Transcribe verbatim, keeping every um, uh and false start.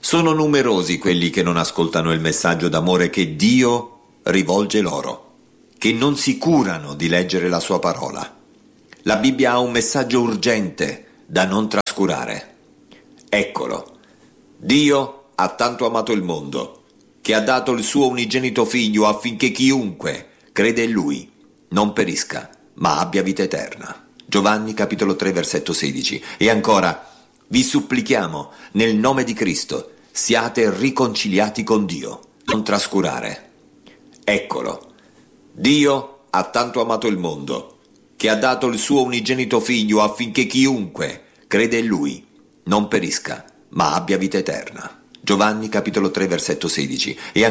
Sono numerosi quelli che non ascoltano il messaggio d'amore che Dio rivolge loro, che non si curano di leggere la sua parola. La Bibbia ha un messaggio urgente da non trascurare. Eccolo. Dio ha tanto amato il mondo, che ha dato il suo unigenito figlio affinché chiunque crede in lui non perisca, ma abbia vita eterna. Giovanni capitolo tre versetto sedici. E ancora, vi supplichiamo nel nome di Cristo, siate riconciliati con Dio, non trascurare. Eccolo. Dio ha tanto amato il mondo, che ha dato il suo unigenito figlio affinché chiunque crede in lui non perisca, ma abbia vita eterna. Giovanni capitolo tre versetto sedici. E